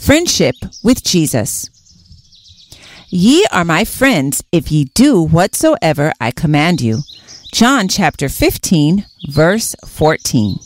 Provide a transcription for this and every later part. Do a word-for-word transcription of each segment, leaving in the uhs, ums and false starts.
Friendship with Jesus. Ye are my friends if ye do whatsoever I command you. John chapter fifteen, verse fourteen.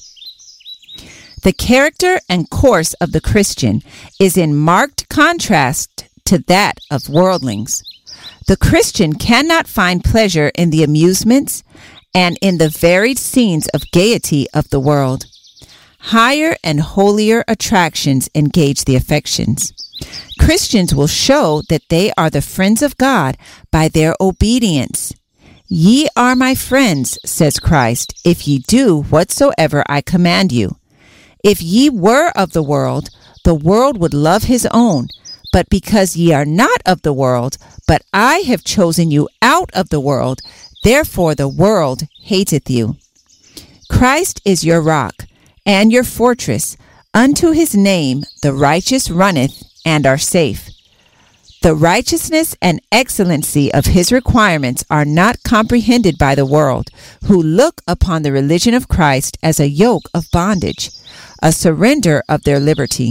The character and course of the Christian is in marked contrast to that of worldlings. The Christian cannot find pleasure in the amusements and in the varied scenes of gaiety of the world. Higher and holier attractions engage the affections. Christians will show that they are the friends of God by their obedience. Ye are my friends, says Christ, if ye do whatsoever I command you. If ye were of the world, the world would love his own. But because ye are not of the world, but I have chosen you out of the world, therefore the world hateth you. Christ is your rock and your fortress. Unto his name the righteous runneth and are safe. The righteousness and excellency of his requirements are not comprehended by the world, who look upon the religion of Christ as a yoke of bondage, a surrender of their liberty.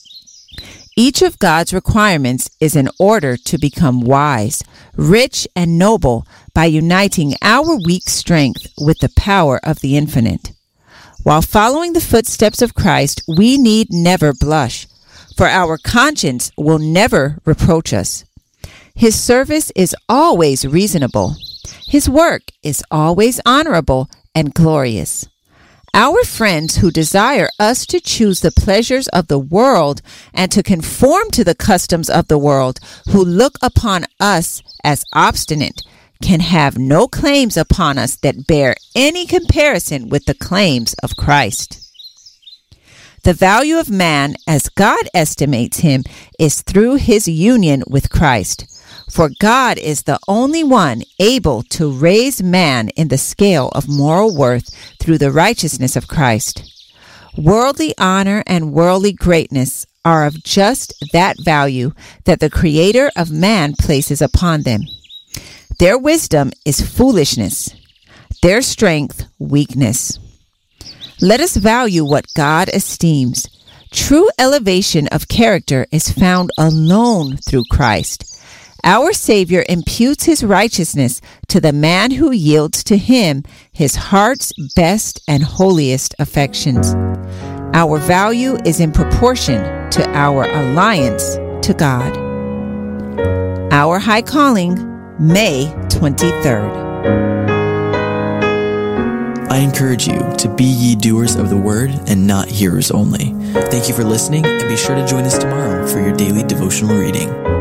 Each of God's requirements is in order to become wise, rich, and noble by uniting our weak strength with the power of the infinite. While following the footsteps of Christ, we need never blush, for our conscience will never reproach us. His service is always reasonable. His work is always honorable and glorious. Our friends who desire us to choose the pleasures of the world and to conform to the customs of the world, who look upon us as obstinate, can have no claims upon us that bear any comparison with the claims of Christ. The value of man, as God estimates him, is through his union with Christ. For God is the only one able to raise man in the scale of moral worth through the righteousness of Christ. Worldly honor and worldly greatness are of just that value that the Creator of man places upon them. Their wisdom is foolishness, their strength weakness. Let us value what God esteems. True elevation of character is found alone through Christ. Our Savior imputes his righteousness to the man who yields to him his heart's best and holiest affections. Our value is in proportion to our alliance to God. Our High Calling, May twenty-third. I encourage you to be ye doers of the word and not hearers only. Thank you for listening, and be sure to join us tomorrow for your daily devotional reading.